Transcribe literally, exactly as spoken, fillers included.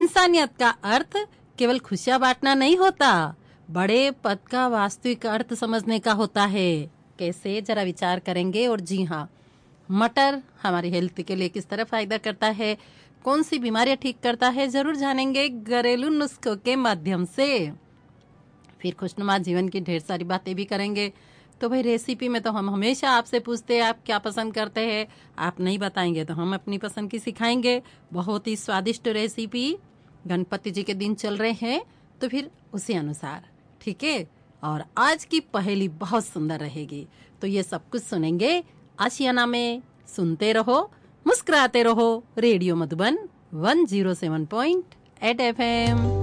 इंसानियत का अर्थ केवल खुशियां बांटना नहीं होता, बड़े पद का वास्तविक अर्थ समझने का होता है। कैसे, जरा विचार करेंगे। और जी हाँ, मटर हमारी हेल्थ के लिए किस तरह फायदा करता है, कौन सी बीमारियां ठीक करता है, जरूर जानेंगे घरेलू नुस्खों के माध्यम से। फिर खुशनुमा जीवन की ढेर सारी बातें भी करेंगे। तो भाई रेसिपी में तो हम हमेशा आपसे पूछते हैं आप क्या पसंद करते हैं, आप नहीं बताएंगे तो हम अपनी पसंद की सिखाएंगे। बहुत ही स्वादिष्ट रेसिपी, गणपति जी के दिन चल रहे हैं तो फिर उसी अनुसार, ठीक है। और आज की पहेली बहुत सुंदर रहेगी, तो ये सब कुछ सुनेंगे आशियाना में। सुनते रहो, मुस्कुराते रहो। Radio Madhuban one zero seven point eight F M.